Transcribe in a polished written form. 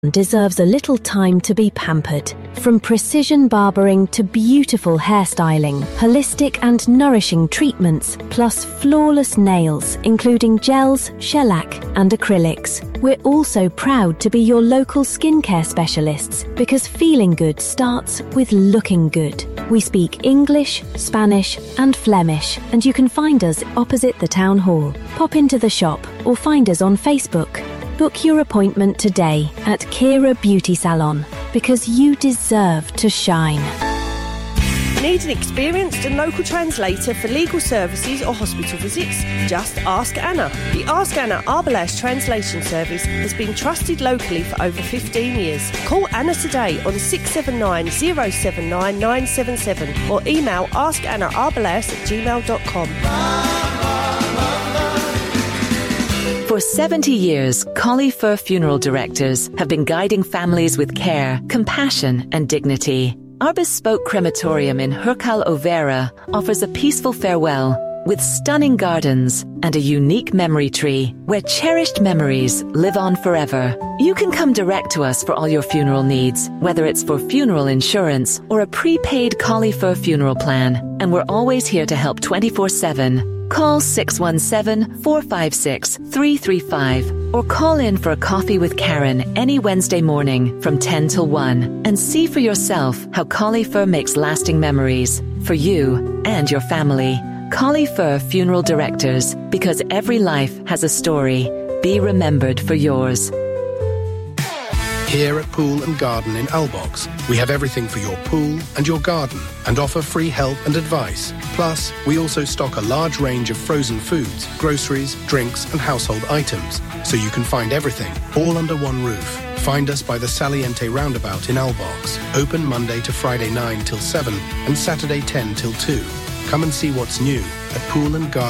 deserves a little time to be pampered. From precision barbering to beautiful hairstyling, holistic and nourishing treatments, plus flawless nails, including gels, shellac, and acrylics. We're also proud to be your local skincare specialists because feeling good starts with looking good. We speak English, Spanish, and Flemish, and you can find us opposite the town hall. Pop into the shop or find us on Facebook. Book your appointment today at Kira Beauty Salon because you deserve to shine. Need an experienced and local translator for legal services or hospital visits? Just ask Anna. The Ask Anna Arbalash translation service has been trusted locally for over 15 years. Call Anna today on 679 079 977 or email askannaarbalash@gmail.com. For 70 years, Collie Fur Funeral Directors have been guiding families with care, compassion, and dignity. Our bespoke crematorium in Hercal Overa offers a peaceful farewell with stunning gardens and a unique memory tree where cherished memories live on forever. You can come direct to us for all your funeral needs, whether it's for funeral insurance or a prepaid Collie Fur funeral plan. And we're always here to help 24/7. Call 617-456-335 or call in for a coffee with Karen any Wednesday morning from 10 till 1 and see for yourself how Collie Fur makes lasting memories for you and your family. Collie Fur Funeral Directors, because every life has a story. Be remembered for yours. Here at Pool and Garden in Albox, we have everything for your pool and your garden and offer free help and advice. Plus, we also stock a large range of frozen foods, groceries, drinks and household items, so you can find everything all under one roof. Find us by the Saliente roundabout in Albox, open Monday to Friday 9 till 7 and Saturday 10 till 2. Come and see what's new at Pool and Garden.